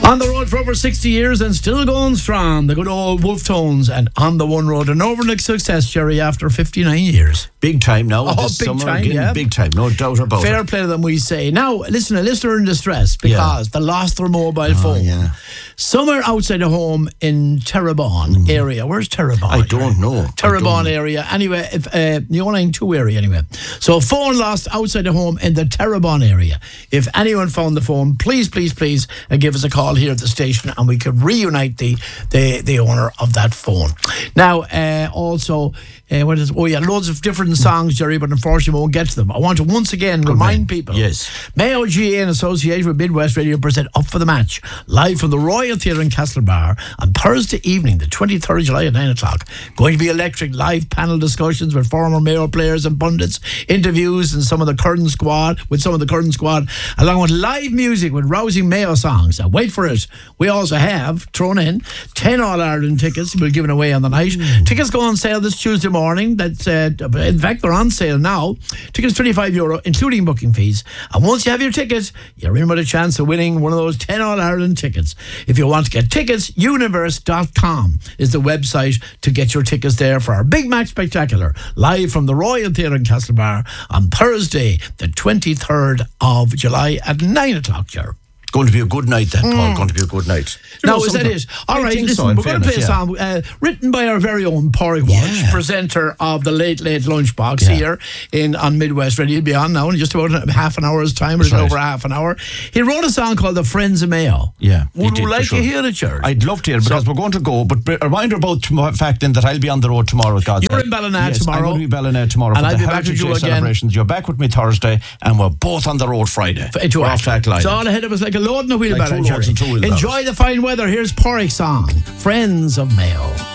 On the road for over 60 years and still going strong, the good old Wolf Tones, and on the one road, an overnight success, Jerry, after 59 years. Big time now. This big summer time, again, yeah. Big time, no doubt about Fair it. play to them, we say. Now, listen, a listener in distress because they lost their mobile phone. Yeah. Somewhere outside of home in Terrebonne area. Where's Terrebonne? I don't know. Terrebonne area. Anyway, if the 092 area anyway. So phone lost outside of home in the Terrebonne area. If anyone found the phone, please give us a call here at the station and we could reunite the owner of that phone. Now, also, loads of different songs, Jerry, but unfortunately we won't get to them. I want to once again remind people. Yes. Mayo GA in association with Midwest Radio present Up for the Match, live from the Royal Theatre in Castlebar on Thursday evening, the 23rd of July at 9 o'clock. Going to be electric live panel discussions with former Mayo players and pundits, interviews and some of the current squad, along with live music with rousing Mayo songs. Now wait for it. We also have thrown in 10 All-Ireland tickets we're giving away on the night. Tickets go on sale this Tuesday morning. That's in fact they're on sale now. Tickets €25 including booking fees, and once you have your ticket you're in with a chance of winning one of those 10 All-Ireland tickets. If you want to get tickets, universe.com is the website to get your tickets there for our big match spectacular live from the Royal Theatre in Castlebar on Thursday the 23rd of July at 9 o'clock, Ger. Going to be a good night then, Paul. Going to be a good night. Now, is that it? All right, listen, we're going to play a song written by our very own Porrick Walsh, presenter of the Late Lunchbox here on Midwest Radio. He'll be on now in just about half an hour's time, or over half an hour. He wrote a song called The Friends of Mayo. Yeah. Would you like to hear it, George? I'd love to hear it because we're going to go, but a reminder about the fact then that I'll be on the road tomorrow. You're in Ballina tomorrow. I'm going to be in Ballina tomorrow and for I'll the be back with you again. Celebrations. You're back with me Thursday, and we're both on the road Friday. It's all ahead of us like a load in a wheelbarrow. Enjoy the fine weather. Here's Porrick's song, Friends of Mayo.